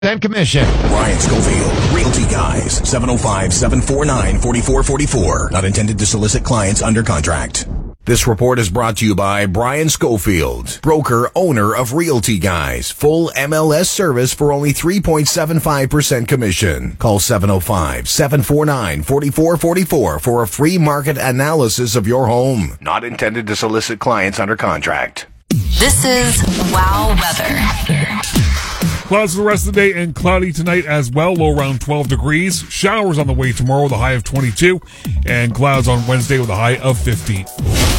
and commission. Brian Schofield, Realty Guys, 705-749-4444. Not intended to solicit clients under contract. This report is brought to you by Brian Schofield, broker, owner of Realty Guys. Full MLS service for only 3.75% commission. Call 705-749-4444 for a free market analysis of your home. Not intended to solicit clients under contract. This is Wow Weather. Clouds for the rest of the day and cloudy tonight as well, low around 12 degrees. Showers on the way tomorrow with a high of 22, and clouds on Wednesday with a high of 15.